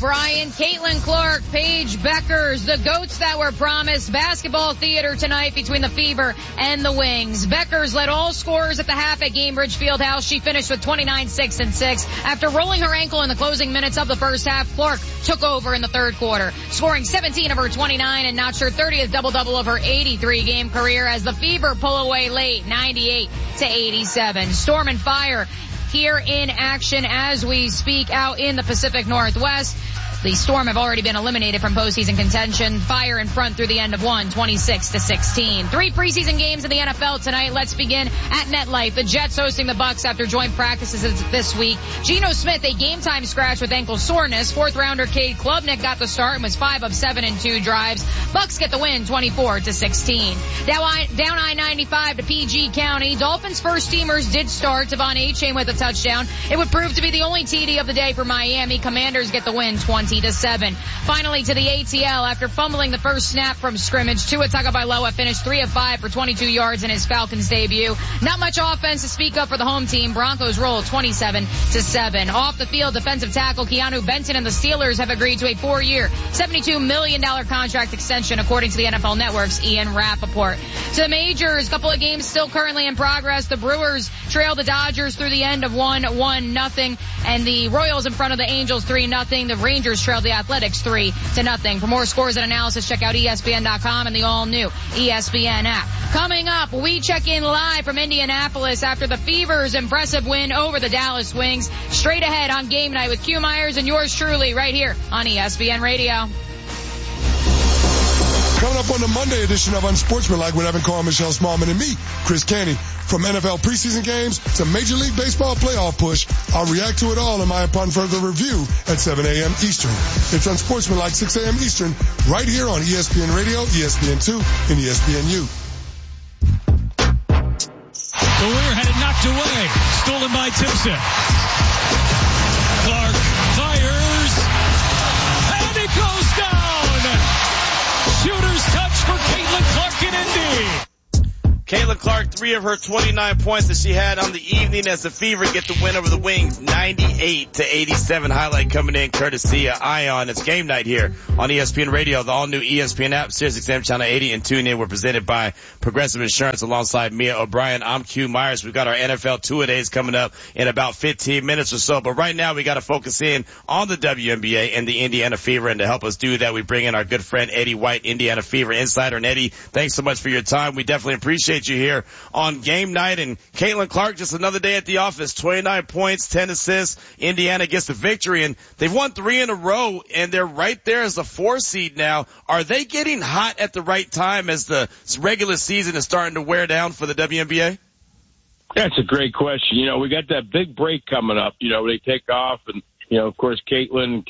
Brian. Caitlin Clark, Paige Beckers, the GOATs that were promised. Basketball theater tonight between the Fever and the Wings. Beckers led all scorers at the half at Gainbridge Fieldhouse. She finished with 29, 6, and 6. After rolling her ankle in the closing minutes of the first half, Clark took over in the third quarter, scoring 17 of her 29 and notched her 30th double-double of her 83-game career as the Fever pull away late, 98-87. Storm and Fire here in action as we speak out in the Pacific Northwest. The Storm have already been eliminated from postseason contention. Fire in front through the end of one, 26-16. 3 preseason games in the NFL tonight. Let's begin at MetLife. The Jets hosting the Bucs after joint practices this week. Geno Smith, a game-time scratch with ankle soreness. 4th-rounder Cade Klubnik got the start and was 5 of 7 in 2 drives. Bucs get the win, 24-16. Down I-95 to PG County. Dolphins first-teamers did start. Devon Achane with a touchdown. It would prove to be the only TD of the day for Miami. Commanders get the win, 20-7. Finally to the ATL after fumbling the first snap from scrimmage. Tua Tagovailoa finished 3 of 5 for 22 yards in his Falcons debut. Not much offense to speak of for the home team. Broncos roll 27-7. Off the field, defensive tackle Keanu Benton and the Steelers have agreed to a 4-year, $72 million contract extension according to the NFL Network's Ian Rappaport. To the majors, a couple of games still currently in progress. The Brewers trail the Dodgers through the end of 1-0, and the Royals in front of the Angels 3-0. The Rangers trailed the Athletics 3-0. For more scores and analysis, check out ESPN.com and the all-new ESPN app. Coming up, we check in live from Indianapolis after the Fever's impressive win over the Dallas Wings. Straight ahead on Game Night with Q Myers and yours truly right here on ESPN Radio. Coming up on the Monday edition of Unsportsmanlike with Evan Carr, Michelle Smallman, and me, Chris Canty. From NFL preseason games to Major League Baseball playoff push, I'll react to it all in my upon further review at 7 a.m. Eastern. It's Unsportsmanlike 6 a.m. Eastern, right here on ESPN Radio, ESPN2, and ESPNU. The winner had it knocked away, stolen by Timpson. Clark fires, and it goes down. Shooter's touch for Caitlin Clark in Indy. Caitlin Clark, 3 of her 29 points that she had on the evening as the Fever get the win over the Wings, 98-87. Highlight coming in courtesy of Ion. It's Game Night here on ESPN Radio, the all-new ESPN app, SiriusXM Channel 80, and tune in. We're presented by Progressive Insurance alongside Mia O'Brien. I'm Q Myers. We've got our NFL two-a-days coming up in about 15 minutes or so. But right now, we got to focus in on the WNBA and the Indiana Fever. And to help us do that, we bring in our good friend Eddie White, Indiana Fever Insider. And Eddie, thanks so much for your time. We definitely appreciate you here on Game Night. And Caitlin Clark, just another day at the office, 29 points, 10 assists. Indiana gets the victory, and they've won 3 in a row, and they're right there as a 4 seed now. Are they getting hot at the right time as the regular season is starting to wear down for the WNBA? That's a great question. You know, we got that big break coming up. You know, they take off, and, you know, of course, Caitlin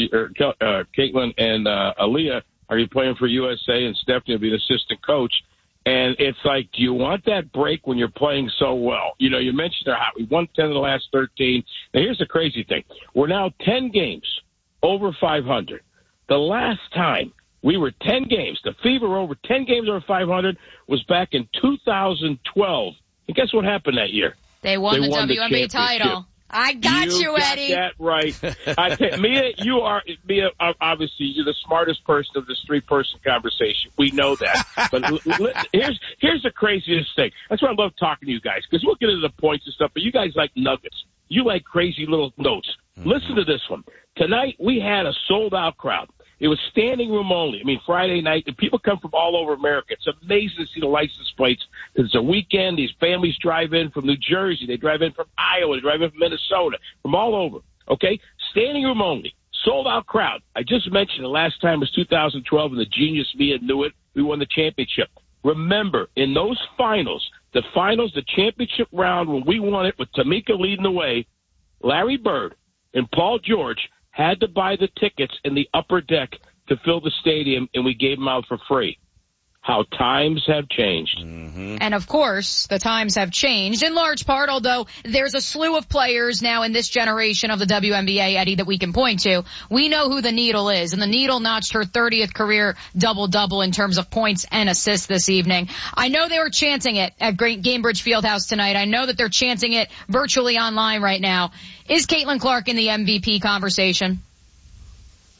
and Aaliyah are playing for USA, and Stephanie will be the assistant coach. And it's like, do you want that break when you're playing so well? You know, you mentioned they're hot. We won 10 of the last 13. Now, here's the crazy thing. We're now 10 games over 500. The last time we were 10 games, the Fever were over 10 games over 500 was back in 2012. And guess what happened that year? They won the WNBA title. I got you, Eddie. You got that right. Mia, obviously, you're the smartest person of this 3-person conversation. We know that. But here's the craziest thing. That's why I love talking to you guys, because we'll get into the points and stuff, but you guys like nuggets. You like crazy little notes. Mm-hmm. Listen to this one. Tonight, we had a sold-out crowd. It was standing room only. I mean, Friday night, and people come from all over America. It's amazing to see the license plates because it's a weekend. These families drive in from New Jersey. They drive in from Iowa. They drive in from Minnesota, from all over. Okay? Standing room only. Sold-out crowd. I just mentioned the last time was 2012, and the genius Mia knew it. We won the championship. Remember, in those finals, the championship round, when we won it with Tamika leading the way, Larry Bird and Paul George had to buy the tickets in the upper deck to fill the stadium, and we gave them out for free. How times have changed. Mm-hmm. And, of course, the times have changed in large part, although there's a slew of players now in this generation of the WNBA, Eddie, that we can point to. We know who the Needle is, and the Needle notched her 30th career double-double in terms of points and assists this evening. I know they were chanting it at Gainbridge Fieldhouse tonight. I know that they're chanting it virtually online right now. Is Caitlin Clark in the MVP conversation?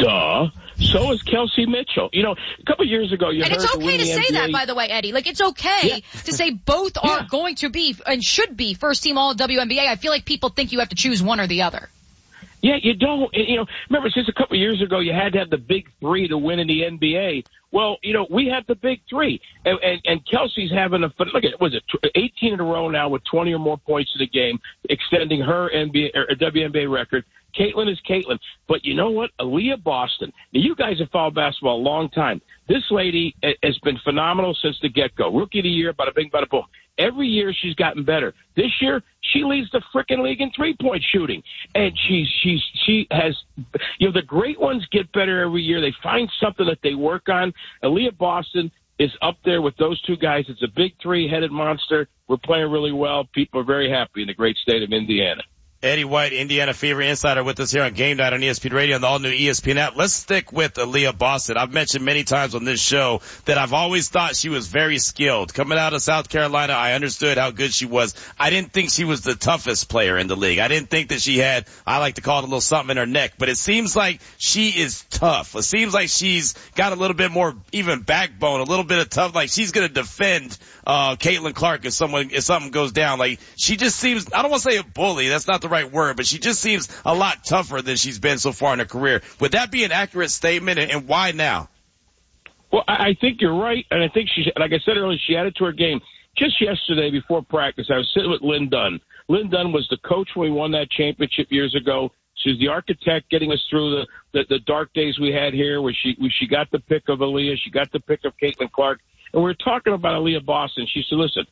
Duh. So is Kelsey Mitchell. You know, a couple of years ago, you heard it's okay to say NBA. that, by the way, Eddie. Like, it's okay to say both are going to be and should be first team all WNBA. I feel like people think you have to choose one or the other. Yeah, you don't. You know, remember, since a couple of years ago, you had to have the big three to win in the NBA. Well, you know, we have the big three. And Kelsey's having look at, was it 18 in a row now with 20 or more points in the game, extending her WNBA record. Caitlin is Caitlin. But you know what? Aaliyah Boston. Now, you guys have followed basketball a long time. This lady has been phenomenal since the get-go. Rookie of the year, bada bing, bada boom. Every year she's gotten better. This year, she leads the frickin' league in three-point shooting. And she has, you know, the great ones get better every year. They find something that they work on. Aaliyah Boston is up there with those two guys. It's a big three-headed monster. We're playing really well. People are very happy in the great state of Indiana. Eddie White, Indiana Fever Insider, with us here on Game Night on ESPN Radio and the all-new ESPN app. Let's stick with Aaliyah Boston. I've mentioned many times on this show that I've always thought she was very skilled. Coming out of South Carolina, I understood how good she was. I didn't think she was the toughest player in the league. I didn't think that she had, I like to call it a little something in her neck, but it seems like she is tough. It seems like she's got a little bit more even backbone, a little bit of tough, like she's going to defend Caitlin Clark if something goes down. Like, she just seems, I don't want to say a bully, that's not the right word, but she just seems a lot tougher than she's been so far in her career. Would that be an accurate statement, and why now? Well, I think you're right, and I think she, like I said earlier, she added to her game. Just yesterday before practice, I was sitting with Lynn Dunn. Lynn Dunn was the coach when we won that championship years ago. She was the architect getting us through the dark days we had here, where she got the pick of Aaliyah, she got the pick of Caitlin Clark, and we were talking about Aaliyah Boston. She said, listen,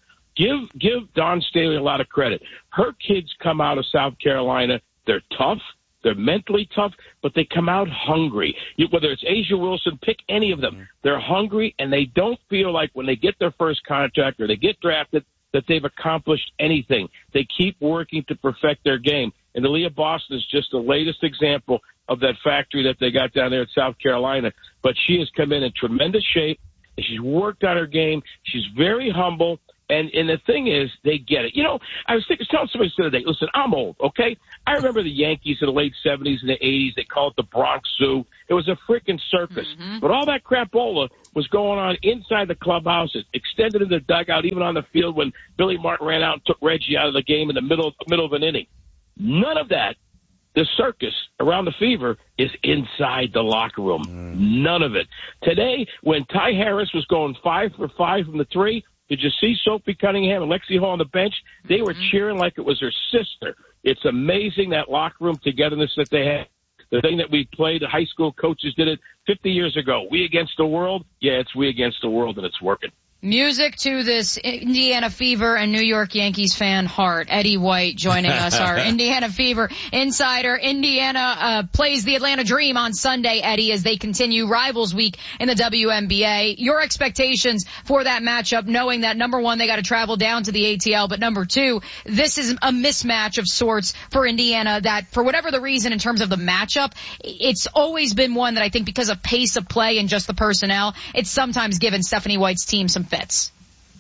Give Dawn Staley a lot of credit. Her kids come out of South Carolina. They're tough. They're mentally tough, but they come out hungry. Whether it's Asia Wilson, pick any of them. They're hungry, and they don't feel like when they get their first contract or they get drafted that they've accomplished anything. They keep working to perfect their game. And Aaliyah Boston is just the latest example of that factory that they got down there in South Carolina. But she has come in tremendous shape, and she's worked on her game. She's very humble. And the thing is, they get it. You know, I was telling somebody the other day, listen, I'm old, okay? I remember the Yankees in the late 70s and the 80s. They called it the Bronx Zoo. It was a freaking circus. Mm-hmm. But all that crapola was going on inside the clubhouses, extended in the dugout, even on the field when Billy Martin ran out and took Reggie out of the game in the middle of an inning. None of that, the circus around the Fever, is inside the locker room. None of it. Today, when Ty Harris was going 5 for 5 from the three, did you see Sophie Cunningham and Lexi Hall on the bench? They were cheering like it was her sister. It's amazing, that locker room togetherness that they had. The thing that we played, the high school coaches did it 50 years ago. We against the world? Yeah, it's we against the world, and it's working. Music to this Indiana Fever and New York Yankees fan heart. Eddie White joining us, our Indiana Fever insider. Indiana plays the Atlanta Dream on Sunday, Eddie, as they continue Rivals Week in the WNBA. Your expectations for that matchup, knowing that, number one, they got to travel down to the ATL, but number two, this is a mismatch of sorts for Indiana that, for whatever the reason in terms of the matchup, it's always been one that I think because of pace of play and just the personnel, it's sometimes given Stephanie White's team some fits.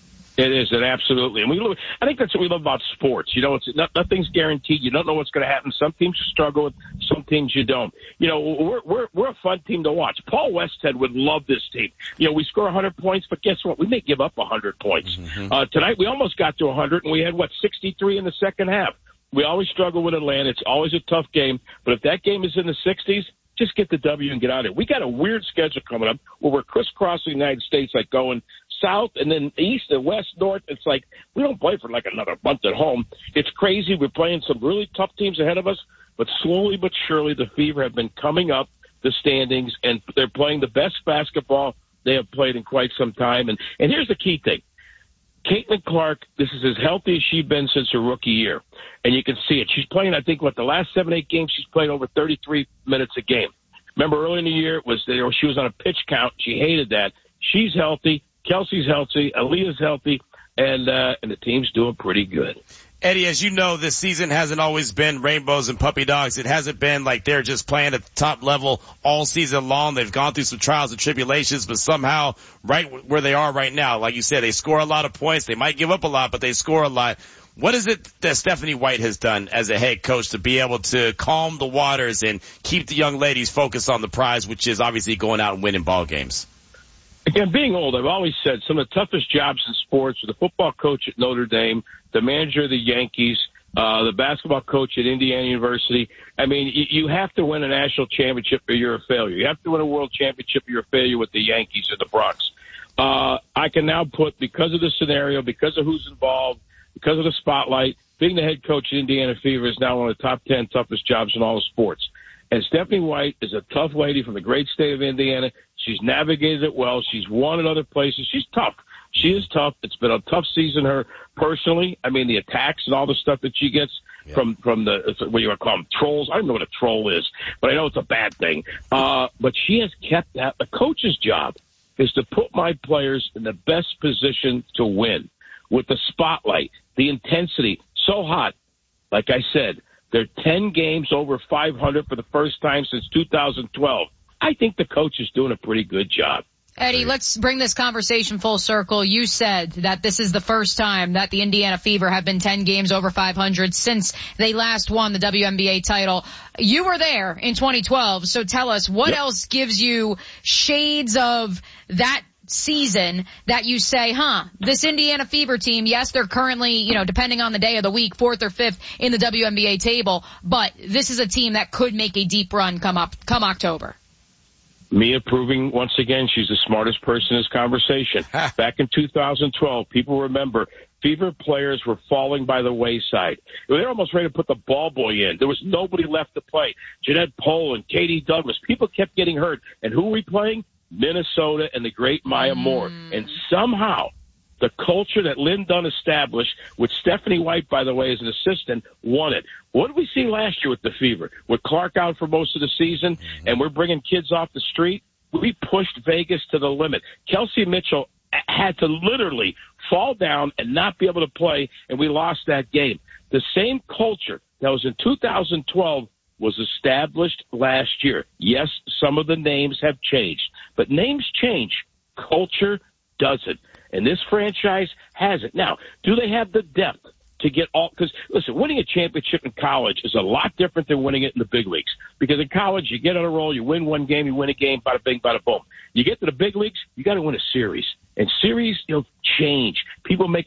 It is, it absolutely. And I think that's what we love about sports. You know, nothing's guaranteed. You don't know what's going to happen. Some teams you struggle with, some teams you don't. You know, we're a fun team to watch. Paul Westhead would love this team. You know, we score 100 points, but guess what? We may give up 100 points. Mm-hmm. Tonight we almost got to 100, and we had 63 in the second half. We always struggle with Atlanta. It's always a tough game, but if that game is in the 60s, just get the W and get out of it. We got a weird schedule coming up where we're crisscrossing the United States, like going south and then east and west, north. It's like we don't play for like another month at home. It's crazy. We're playing some really tough teams ahead of us, but slowly but surely the Fever have been coming up the standings, and they're playing the best basketball they have played in quite some time. And here's the key thing. Caitlin Clark, this is as healthy as she's been since her rookie year, and you can see it. She's playing, I think, the last 7-8 games, she's played over 33 minutes a game. Remember, early in the year, she was on a pitch count. She hated that. She's healthy. Kelsey's healthy. Aaliyah's healthy, and the team's doing pretty good. Eddie, as you know, this season hasn't always been rainbows and puppy dogs. It hasn't been like they're just playing at the top level all season long. They've gone through some trials and tribulations, but somehow right where they are right now, like you said, they score a lot of points. They might give up a lot, but they score a lot. What is it that Stephanie White has done as a head coach to be able to calm the waters and keep the young ladies focused on the prize, which is obviously going out and winning ball games? Again, being old, I've always said some of the toughest jobs in sports were the football coach at Notre Dame, the manager of the Yankees, the basketball coach at Indiana University. I mean, you have to win a national championship or you're a failure. You have to win a world championship or you're a failure with the Yankees and the Bronx. I can now put, because of the scenario, because of who's involved, because of the spotlight, being the head coach at Indiana Fever is now one of the top 10 toughest jobs in all of sports. And Stephanie White is a tough lady from the great state of Indiana. She's navigated it well. She's won in other places. She's tough. She is tough. It's been a tough season her personally. I mean, the attacks and all the stuff that she gets from the, what do you want to call them, trolls? I don't know what a troll is, but I know it's a bad thing. But she has kept that. The coach's job is to put my players in the best position to win with the spotlight, the intensity, so hot. Like I said, they're 10 games over 500 for the first time since 2012. I think the coach is doing a pretty good job. Eddie, let's bring this conversation full circle. You said that this is the first time that the Indiana Fever have been 10 games over 500 since they last won the WNBA title. You were there in 2012, so tell us what else gives you shades of that season that you say, this Indiana Fever team, yes, they're currently, depending on the day of the week, 4th or 5th in the WNBA table, but this is a team that could make a deep run come October. Mia proving once again she's the smartest person in this conversation. Back in 2012, people remember Fever players were falling by the wayside. They were almost ready to put the ball boy in. There was nobody left to play. Jeanette Poland, Katie Douglas, people kept getting hurt. And who were we playing? Minnesota and the great Maya Moore. And somehow the culture that Lynn Dunn established, with Stephanie White, by the way, as an assistant, won it. What did we see last year with the Fever? With Clark out for most of the season, and we're bringing kids off the street, we pushed Vegas to the limit. Kelsey Mitchell had to literally fall down and not be able to play, and we lost that game. The same culture that was in 2012 was established last year. Yes, some of the names have changed, but names change. Culture doesn't. And this franchise has it. Now, do they have the depth to get all? Because, listen, winning a championship in college is a lot different than winning it in the big leagues. Because in college, you get on a roll, you win one game, you win a game, bada bing, bada boom. You get to the big leagues, you got to win a series. And series, change. People make